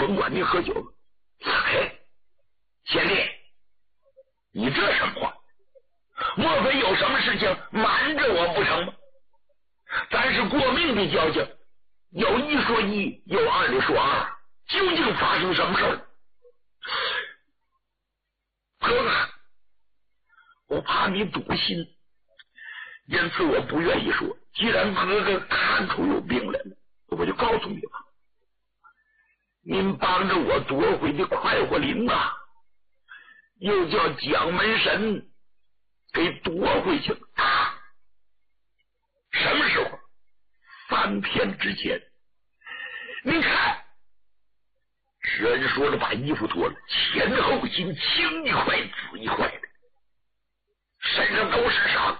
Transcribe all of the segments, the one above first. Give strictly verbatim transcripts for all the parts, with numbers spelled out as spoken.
甭管你喝酒了。哎，贤弟，你这什么话？莫非有什么事情瞒着我不成吗？咱是过命的交情，有一说一，有二的说二，究竟发生什么事儿？哥哥，我怕你堵心，因此我不愿意说。既然哥哥看出有病来了，我就告诉你吧，您帮着我夺回的快活林啊，又叫蒋门神给夺回去了啊！什么时候？三天之前。你看，施恩说着把衣服脱了，前后心青一块紫一块的，身上都是伤。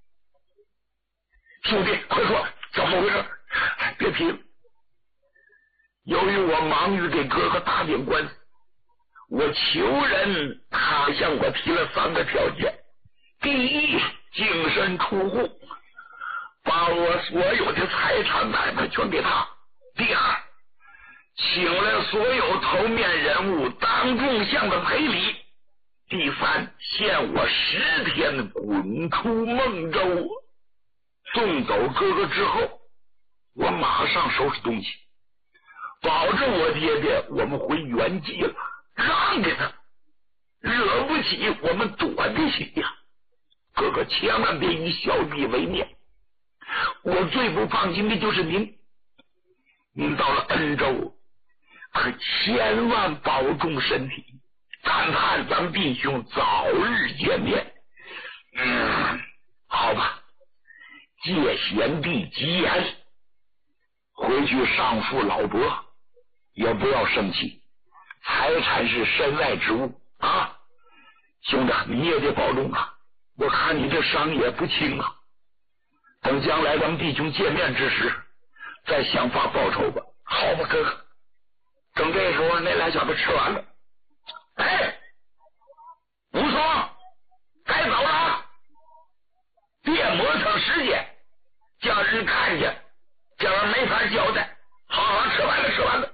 兄弟，快说怎么回事？别提了，由于我忙于给哥哥打点官司，我求人，他向我提了三个条件：第一，净身出户，把我所有的财产买卖全给他；第二，请了所有头面人物当众向他赔礼；第三，限我十天滚出孟州。送走哥哥之后，我马上收拾东西，保证我爹爹我们回原籍了，让给他，惹不起我们躲得起呀。哥哥千万别以小弟为念，我最不放心的就是您，您到了恩州可千万保重身体，但盼咱弟兄早日见面。嗯，好吧，借贤弟吉言，回去上父老伯也不要生气，财产是身外之物啊。兄弟，你也得保重啊，我看你这伤也不轻啊。等将来咱们弟兄见面之时，再想法报仇吧。好吧，哥哥。等这时候，那俩小子吃完了，哎，武松，该走了，别磨蹭时间，叫人看见，叫人没法交代。好好吃完了，吃完了。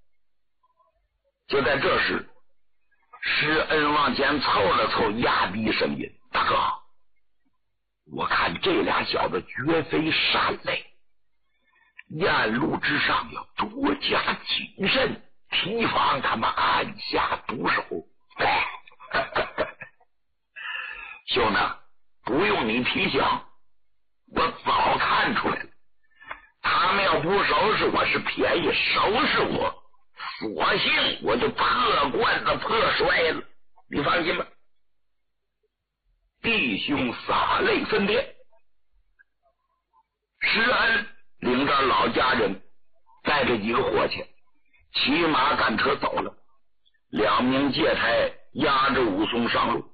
就在这时，施恩往前凑了凑，压低声音：“大哥，我看这俩小子绝非善类，沿路之上要多加谨慎，提防他们暗下毒手。”哎，兄弟，不用你提醒，我早看出来了。他们要不收拾我是便宜，收拾我索性我就破罐子破摔了，你放心吧。弟兄洒泪分别，施恩领着老家人带着几个伙计骑马赶车走了，两名介差押着武松上路。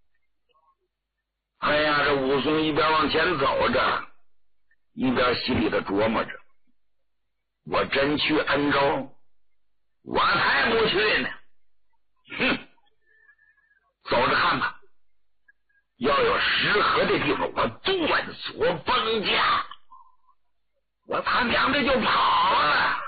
哎呀，这武松一边往前走着，一边心里头琢磨着，我真去恩州，我才不去呢。哼，走着看吧，要有适合的地方，我断锁崩家，我他娘的就跑了。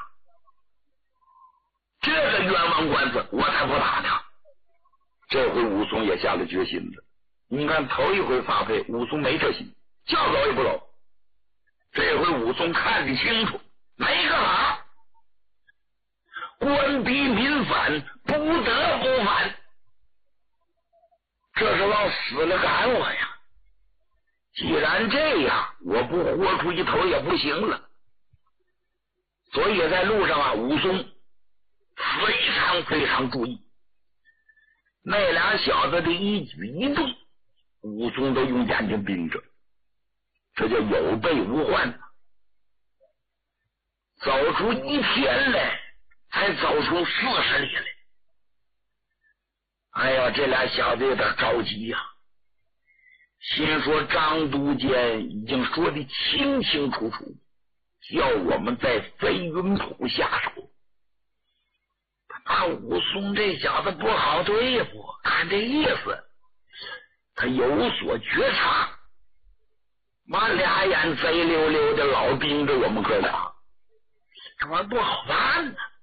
这个冤枉官司我才不打呢。这回武松也下了决心了。你看头一回发配，武松没这心，叫走也不走。这回武松看得清楚，没个好，官逼民反，不得不反，这是往死了赶我呀。既然这样，我不豁出一头也不行了。所以在路上啊，武松非常非常注意那俩小子的一举一动，武松都用眼睛盯着，这叫有备无患。走出一天来，才走出四十里来。哎呀，这俩小子有点着急呀、啊，心说张都监已经说的清清楚楚，叫我们在飞云浦下手。那武松这小子不好对付，看这意思他有所觉察，满俩眼贼溜溜的老盯着我们哥俩，这玩意儿不好办呢。